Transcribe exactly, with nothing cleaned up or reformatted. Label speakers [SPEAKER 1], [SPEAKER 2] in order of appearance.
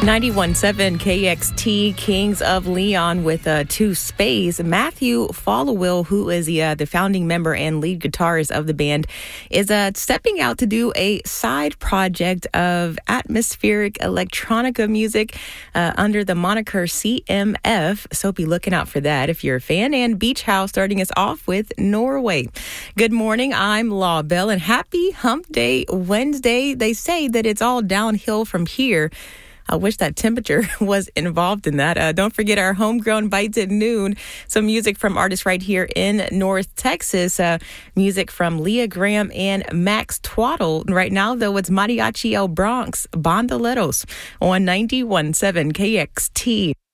[SPEAKER 1] ninety-one point seven K X T, Kings of Leon with uh, two Space. Matthew Followill, who is the, uh, the founding member and lead guitarist of the band, is uh, stepping out to do a side project of atmospheric electronica music uh, under the moniker C M F. So be looking out for that if you're a fan. And Beach House starting us off with Norway. Good morning, I'm Law Bell, and happy Hump Day Wednesday. They say that it's all downhill from here. I wish that temperature was involved in that. Uh, don't forget our homegrown bites at noon. Some music from artists right here in North Texas. Uh, music from Leah Graham and Max Twaddle. Right now, though, it's Mariachi El Bronx, Bandoleros on ninety-one point seven K X T.